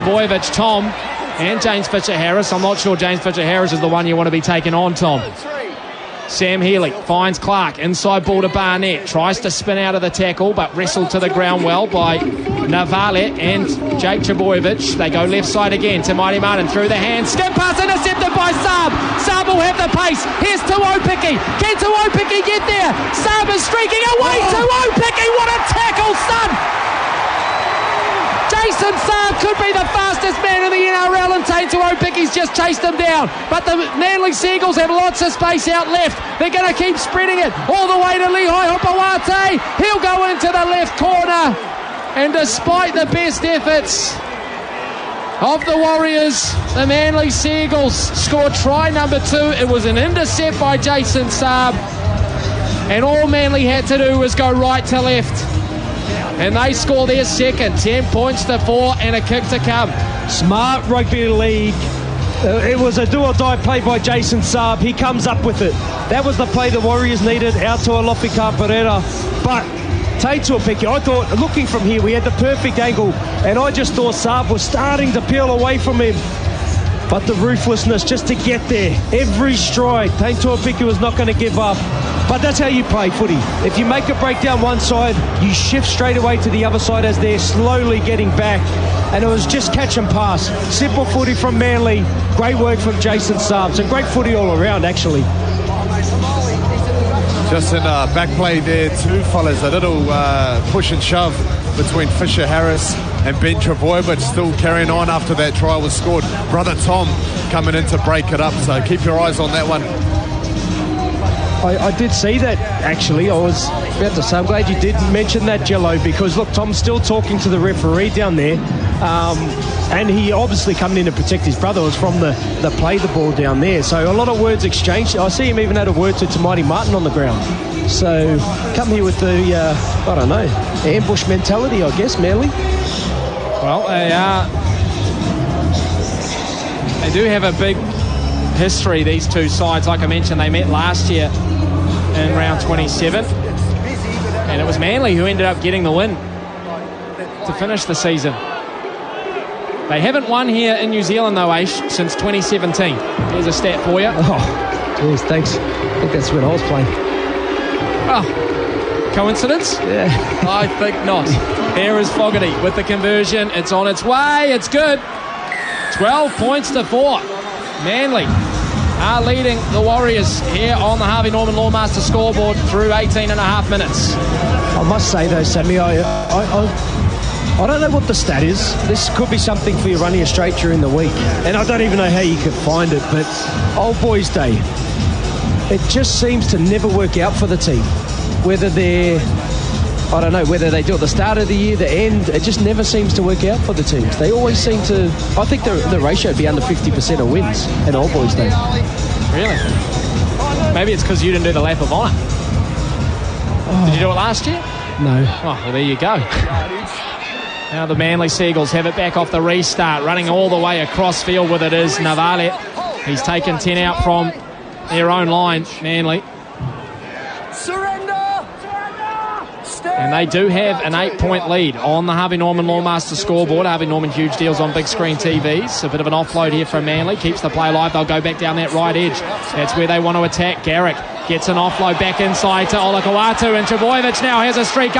Boyevich, Tom, and James Fisher-Harris. I'm not sure James Fisher-Harris is the one you want to be taking on, Tom. Sam Healy finds Clark, inside ball to Barnett, tries to spin out of the tackle, but wrestled to the ground well by Navale and Jake Trbojevic. They go left side again to Mighty Martin, through the hand, skip pass intercepted by Saab. Saab will have the pace. Here's Tuopiki. Can Tuopiki get there? Saab is streaking away. Tuopiki, what a tackle, son! Jason Saab could be the fastest man in the NRL, and Tate Tuopiki's just chased him down. But the Manly Seagulls have lots of space out left. They're going to keep spreading it all the way to Lehigh Hopawate. He'll go into the left corner. And despite the best efforts of the Warriors, the Manly Seagulls scored try number 2. It was an intercept by Jason Saab. And all Manly had to do was go right to left. And they score their second, 10 points to 4 and a kick to come. Smart rugby league. It was a do-or-die play by Jason Saab. He comes up with it. That was the play the Warriors needed, out to Alofika Pereira. But Tate Tuopiki, I thought, looking from here, we had the perfect angle, and I just thought Saab was starting to peel away from him. But the ruthlessness just to get there, every stride, Tate Tuopiki was not going to give up. But that's how you play footy. If you make a break down one side, you shift straight away to the other side as they're slowly getting back. And it was just catch and pass. Simple footy from Manly. Great work from Jason Saab. So great footy all around, actually. Just in back play there too, fellas. A little push and shove between Fisher-Harris and Ben Trbojevic, still carrying on after that try was scored. Brother Tom coming in to break it up. So keep your eyes on that one. I did see that, actually. I was about to say, I'm glad you did mention that, Jello, because, look, Tom's still talking to the referee down there, and he obviously coming in to protect his brother. It was from the play the ball down there. So a lot of words exchanged. I see him even had a word to Mighty Martin on the ground. So come here with the, I don't know, ambush mentality, I guess, Manly. Well, they do have a big history, these two sides. Like I mentioned, they met last year in round 27, and it was Manly who ended up getting the win to finish the season. They haven't won here in New Zealand though, Aish, since 2017. Here's a stat for you. Oh, geez, thanks. I think that's when I was playing. Oh, coincidence? Yeah. I think not. Here is Fogarty with the conversion. It's on its way. It's good. 12 points to 4. Manly are leading the Warriors here on the Harvey Norman Lawmaster scoreboard through 18 and a half minutes. I must say though, Sammy, I don't know what the stat is. This could be something for you running a straight during the week, and I don't even know how you could find it, but Old Boys Day, it just seems to never work out for the team. Whether they're, I don't know, whether they do it at the start of the year, the end, it just never seems to work out for the teams. They always seem to, I think the ratio would be under 50% of wins in Old Boys Day. Really? Maybe it's because you didn't do the lap of honour. Oh. Did you do it last year? No. Oh, well, there you go. Now the Manly Seagulls have it back off the restart. Running all the way across field with it is Navale. He's taken 10 out from their own line, Manly. And they do have an 8-point lead on the Harvey Norman Lawmaster scoreboard. Harvey Norman, huge deals on big screen TVs. A bit of an offload here from Manly. Keeps the play alive. They'll go back down that right edge. That's where they want to attack. Garrick gets an offload back inside to Olakau'atu. And Trbojevic now has a streak